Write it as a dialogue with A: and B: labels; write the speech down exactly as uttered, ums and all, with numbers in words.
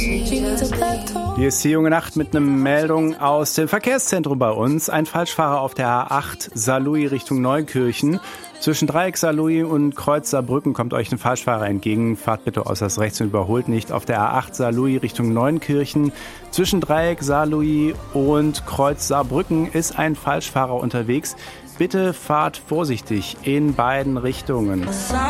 A: Hier ist die junge Nacht mit einer Meldung aus dem Verkehrszentrum bei uns. Ein Falschfahrer auf der A acht Saarlouis Richtung Neukirchen. Zwischen Dreieck Saarlouis und Kreuz Saarbrücken kommt euch ein Falschfahrer entgegen. Fahrt bitte äußerst rechts und überholt nicht. Auf der A acht Saarlouis Richtung Neunkirchen. Zwischen Dreieck Saarlouis und Kreuz Saarbrücken ist ein Falschfahrer unterwegs. Bitte fahrt vorsichtig in beiden Richtungen.